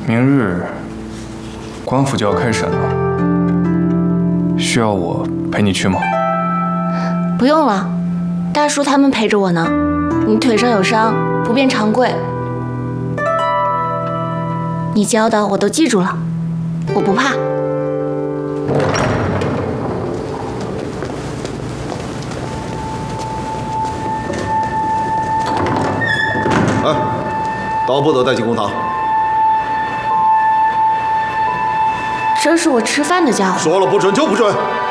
明日官府就要开审了，需要我陪你去吗？ 不用了，大叔他们陪着我呢。你腿上有伤，不便长跪。你教的我都记住了，我不怕。 哎，刀不得带进公堂。 这是我吃饭的家伙。 说了不准就不准。